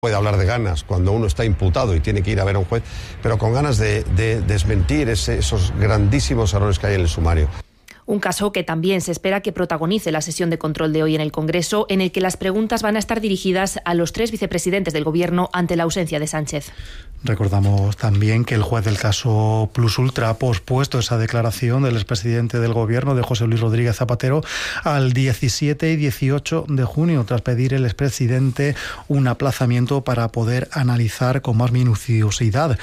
Puede hablar de ganas cuando uno está imputado y tiene que ir a ver a un juez, pero con ganas de desmentir esos grandísimos errores que hay en el sumario. Un caso que también se espera que protagonice la sesión de control de hoy en el Congreso, en el que las preguntas van a estar dirigidas a los 3 vicepresidentes del Gobierno ante la ausencia de Sánchez. Recordamos también que el juez del caso Plus Ultra ha pospuesto esa declaración del expresidente del Gobierno, de José Luis Rodríguez Zapatero, al 17 y 18 de junio, tras pedir el expresidente un aplazamiento para poder analizar con más minuciosidad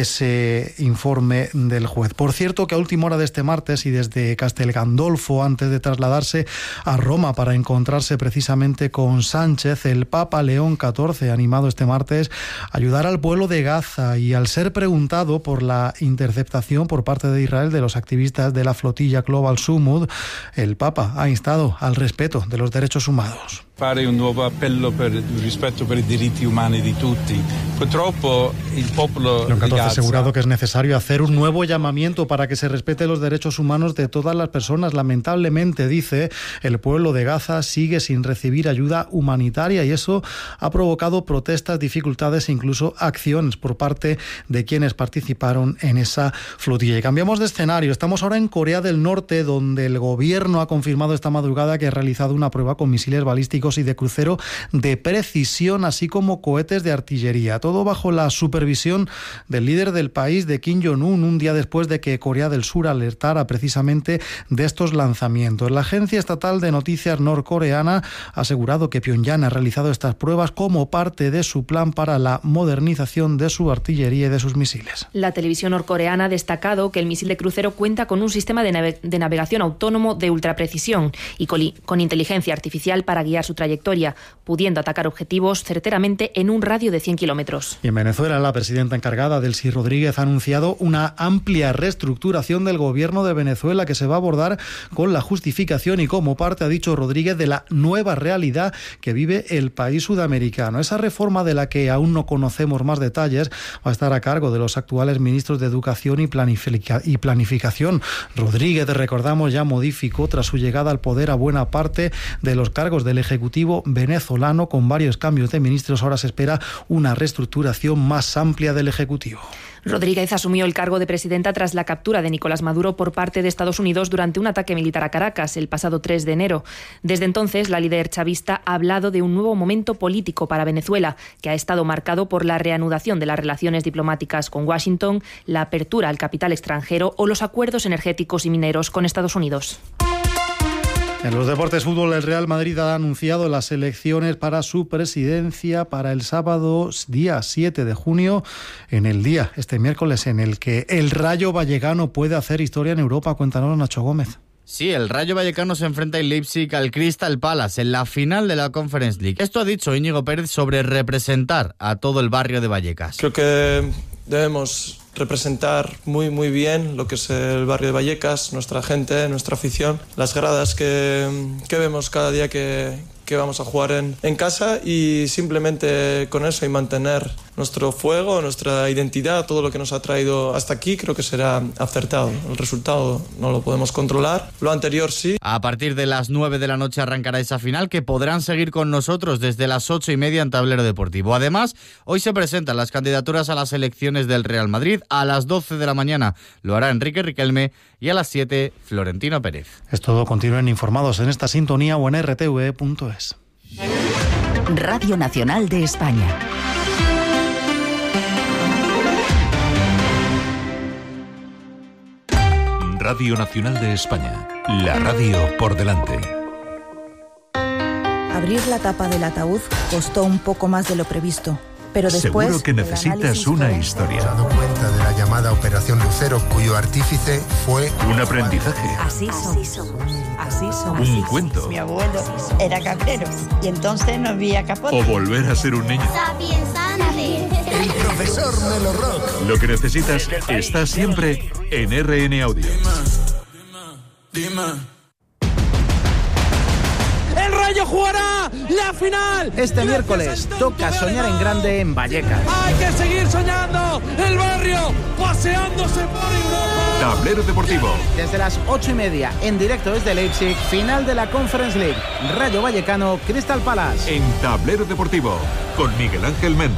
ese informe del juez. Por cierto, que a última hora de este martes y desde Castel Gandolfo, antes de trasladarse a Roma para encontrarse precisamente con Sánchez, el Papa León XIV, animado este martes a ayudar al pueblo de Gaza, y al ser preguntado por la interceptación por parte de Israel de los activistas de la flotilla Global Sumud, el Papa ha instado al respeto de los derechos humanos. Fare un nuovo appello per il rispetto per i diritti umani di tutti. Purtroppo il popolo León XIV di ha Gaza asegurado que es necesario hacer un nuevo llamamiento para que se respete los derechos humanos de todas las personas. Lamentablemente, dice, el pueblo de Gaza sigue sin recibir ayuda humanitaria y eso ha provocado protestas, dificultades e incluso acciones por parte de quienes participaron en esa flotilla. Y cambiamos de escenario. Estamos ahora en Corea del Norte, donde el gobierno ha confirmado esta madrugada que ha realizado una prueba con misiles balísticos y de crucero de precisión, así como cohetes de artillería. Todo bajo la supervisión del líder del país, de Kim Jong-un, un día después de que Corea del Sur alertara precisamente de estos lanzamientos. La agencia estatal de noticias norcoreana ha asegurado que Pyongyang ha realizado estas pruebas como parte de su plan para la modernización de su artillería y de sus misiles. La televisión norcoreana ha destacado que el misil de crucero cuenta con un sistema de navegación autónomo de ultraprecisión y con inteligencia artificial para guiar su trayectoria, pudiendo atacar objetivos certeramente en un radio de 100 kilómetros. Y en Venezuela, la presidenta encargada, Delcy Rodríguez, ha anunciado una amplia reestructuración del gobierno de Venezuela que se va a abordar con la justificación y como parte, ha dicho Rodríguez, de la nueva realidad que vive el país sudamericano. Esa reforma, de la que aún no conocemos más detalles, va a estar a cargo de los actuales ministros de Educación y Planificación. Rodríguez, recordamos, ya modificó tras su llegada al poder a buena parte de los cargos del Ejecutivo venezolano. Con varios cambios de ministros, ahora se espera una reestructuración más amplia del Ejecutivo. Rodríguez asumió el cargo de presidenta tras la captura de Nicolás Maduro por parte de Estados Unidos durante un ataque militar a Caracas el pasado 3 de enero. Desde entonces, la líder chavista ha hablado de un nuevo momento político para Venezuela, que ha estado marcado por la reanudación de las relaciones diplomáticas con Washington, la apertura al capital extranjero o los acuerdos energéticos y mineros con Estados Unidos. En los deportes, fútbol, el Real Madrid ha anunciado las elecciones para su presidencia para el sábado día 7 de junio, en el día, este miércoles, en el que el Rayo Vallecano puede hacer historia en Europa. Cuéntanos, Nacho Gómez. Sí, el Rayo Vallecano se enfrenta en Leipzig al Crystal Palace en la final de la Conference League. Esto ha dicho Íñigo Pérez sobre representar a todo el barrio de Vallecas. Creo que debemos representar muy bien lo que es el barrio de Vallecas, nuestra gente, nuestra afición, las gradas que vemos cada día que vamos a jugar en casa, y simplemente con eso y mantener nuestro fuego, nuestra identidad, todo lo que nos ha traído hasta aquí, creo que será acertado. El resultado no lo podemos controlar, lo anterior sí. A partir de las 9 de la noche arrancará esa final, que podrán seguir con nosotros desde las 8:30 en Tablero Deportivo. Además, hoy se presentan las candidaturas a las elecciones del Real Madrid. A las 12 de la mañana lo hará Enrique Riquelme y a las 7 Florentino Pérez. Es todo. Continúen informados en esta sintonía o en rtv.es. Radio Nacional de España. Radio Nacional de España. La radio por delante. Abrir la tapa del ataúd costó un poco más de lo previsto. Pero después, seguro que necesitas una historia. He dado cuenta de la llamada Operación Lucero, cuyo artífice fue un aprendizaje. Así somos. Un cuento. Mi abuelo era cabrero y entonces no había capote. O volver a ser un niño. el profesor Melo Rock. Lo que necesitas está siempre en RN Audio. El Rayo Ello jugará la final. Este miércoles toca soñar en grande en Vallecas. Hay que seguir soñando. El barrio paseándose por Europa. Tablero Deportivo. Desde las 8:30 en directo desde Leipzig, final de la Conference League. Rayo Vallecano, Crystal Palace. En Tablero Deportivo con Miguel Ángel Méndez.